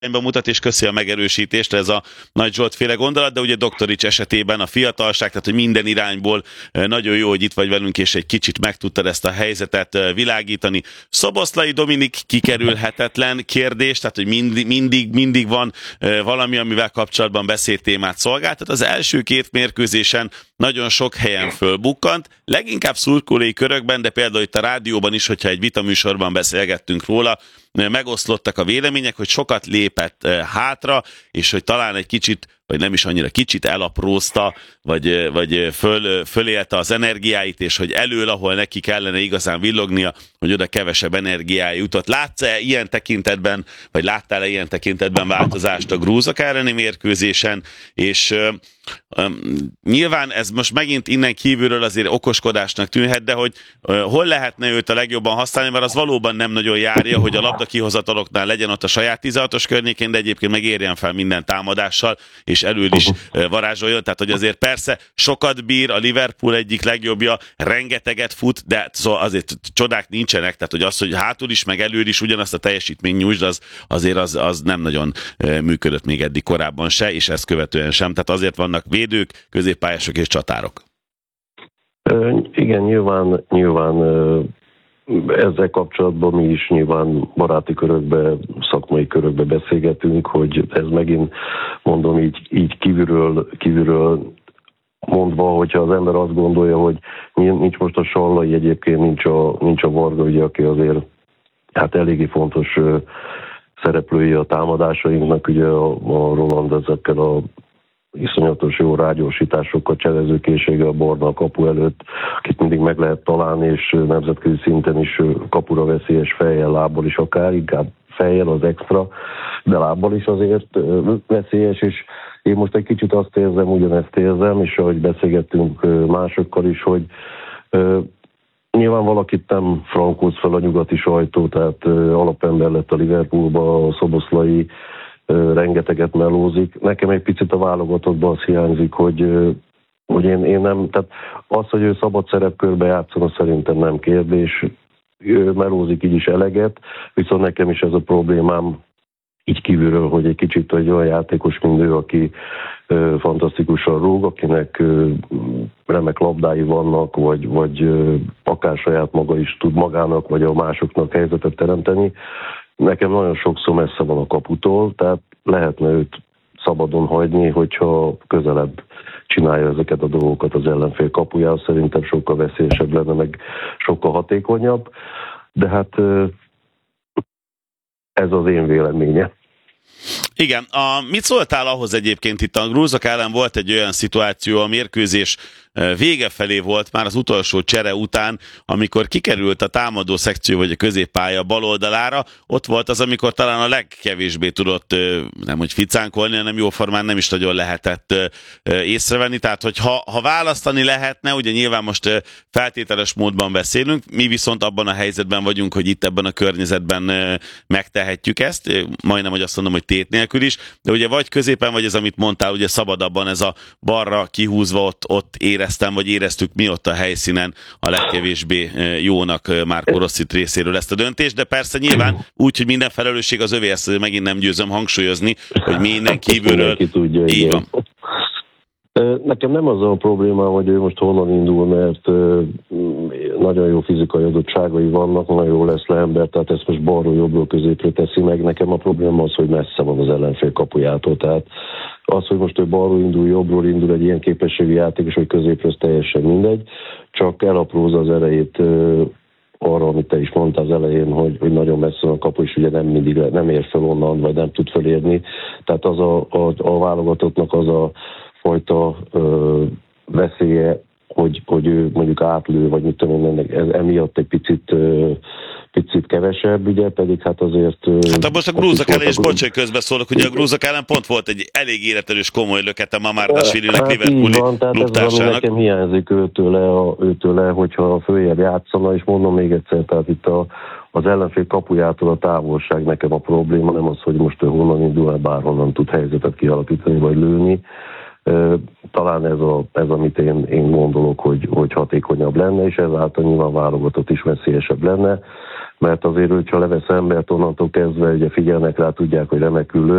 mutat, és köszi a megerősítést, ez a Nagy Zsolt féle gondolat, de ugye Doktorics esetében a fiatalság, tehát hogy minden irányból nagyon jó, hogy itt vagy velünk, és egy kicsit meg tudtad ezt a helyzetet világítani. Szoboszlai Dominik kikerülhetetlen kérdés, tehát hogy mindig van valami, amivel kapcsolatban beszédtémát szolgáltat. Az első két mérkőzésen nagyon sok helyen fölbukkant, leginkább szurkolói körökben, de például itt a rádióban is, hogyha egy vitaműsorban beszélgettünk róla, megoszlottak a vélemények, hogy sokat lépett hátra, és hogy talán egy kicsit, vagy nem is annyira kicsit elaprózta, vagy fölélte az energiáit, és hogy elől, ahol neki kellene igazán villognia, hogy oda kevesebb energiája jutott. Látsz-e ilyen tekintetben, vagy láttál-e ilyen tekintetben változást a grúzok elleni mérkőzésen, és nyilván ez most megint innen kívülről azért okoskodásnak tűnhet, de hogy hol lehetne őt a legjobban használni, mert az valóban nem nagyon járja, hogy a labda kihozataloknál legyen ott a saját 16-os környékén, de egyébként megérjen fel minden támadással, és elől is varázsoljon. Tehát, hogy azért persze sokat bír, a Liverpool egyik legjobbja, rengeteget fut, de szóval azért csodák nincsenek, tehát hogy az, hogy hátul is, meg elől is ugyanazt a teljesítmény nyújtsd, az nem nagyon működött még eddig korábban se, és ezt követően sem. Tehát azért vannak védők, középpályások és csatárok. Igen, nyilván ezzel kapcsolatban mi is nyilván baráti körökbe, szakmai körökbe beszélgetünk, hogy ez megint, mondom így kívülről mondva, hogyha az ember azt gondolja, hogy nincs most a Sallai, egyébként nincs a Varga, ugye, aki azért hát eléggé fontos szereplői a támadásainknak, ugye a Roland ezekkel a iszonyatos jó rágyorsításokkal, cselezőkészsége a Borna a kapu előtt, akit mindig meg lehet találni, és nemzetközi szinten is kapura veszélyes fejjel, lábbal is akár, inkább fejjel az extra, de lábbal is azért veszélyes, és én most egy kicsit azt érzem, ugyanezt érzem, és ahogy beszélgettünk másokkal is, hogy nyilván valakit nem frankóz fel a nyugati sajtó, tehát alapember lett a Liverpoolba, a Szoboszlai rengeteget melózik. Nekem egy picit a válogatottban az hiányzik, hogy én nem, tehát az, hogy ő szabad szerepkörbe játszon, szerintem nem kérdés. Ő melózik így is eleget, viszont nekem is ez a problémám így kívülről, hogy egy kicsit egy olyan játékos, mint ő, aki fantasztikusan rúg, akinek remek labdái vannak, vagy akár saját maga is tud magának, vagy a másoknak helyzetet teremteni. Nekem nagyon sokszor messze van a kaputól, tehát lehetne őt szabadon hagyni, hogyha közelebb csinálja ezeket a dolgokat az ellenfél kapujához. Szerintem sokkal veszélyesebb lenne, meg sokkal hatékonyabb, de hát ez az én véleményem. Igen, mit szóltál ahhoz egyébként, itt a grúzok ellen volt egy olyan szituáció, a mérkőzés vége felé volt már az utolsó csere után, amikor kikerült a támadó szekció vagy a középpálya bal oldalára, ott volt az, amikor talán a legkevésbé tudott nem hogy ficánkolni, hanem jóformán nem is nagyon lehetett észrevenni, tehát hogy ha választani lehetne, ugye nyilván most feltételes módban beszélünk, mi viszont abban a helyzetben vagyunk, hogy itt ebben a környezetben megtehetjük ezt, majdnem, hogy azt mondom, hogy tét nélkül is, de ugye vagy középen, vagy ez, amit mondtál, ugye szabadabban ez a balra kihúzva ott éreztem, vagy éreztük mi ott a helyszínen a legkevésbé jónak Marco Rossit részéről ezt a döntést, de persze nyilván úgy, hogy minden felelősség az övé, ezt megint nem győzöm hangsúlyozni, hogy mi innen kívülről így van. Nekem nem az a probléma, hogy ő most honnan indul, mert nagyon jó fizikai adottságai vannak, nagyon jó lesz le ember, tehát ezt most balról jobbról középre teszi meg. Nekem a probléma az, hogy messze van az ellenfél kapujától, tehát az, hogy most ő balról indul, jobbról indul egy ilyen képességű játékos, hogy középre, az teljesen mindegy, csak elaprózza az erejét arra, amit te is mondtál az elején, hogy nagyon messze van a kapu, és ugye nem ér fel onnan, vagy nem tud felérni. Tehát az a válogatottnak az a fajta veszélye, hogy ő mondjuk átlő, vagy mit tudom én, ez emiatt egy picit kevesebb, ugye, pedig hát azért... Hát most a grúzok ellen, és bocs, hogy közbeszólok, ugye a grúzok ellen pont volt egy elég életerős komoly lökete Mamardashvilinek, Liverpooli klubtársának. Ez nekem hiányzik őtőle, hogyha följebb játszana, és mondom még egyszer, tehát itt az ellenfél kapujától a távolság nekem a probléma, nem az, hogy most ő honnan indul, bárhonnan tud helyzetet kialakítani, vagy lőni. Talán ez amit én gondolok, hogy hatékonyabb lenne, és ezáltal nyilván válogatott is veszélyesebb lenne. mert azért, hogyha levesz embert, onnantól kezdve ugye figyelnek rá, tudják, hogy remekül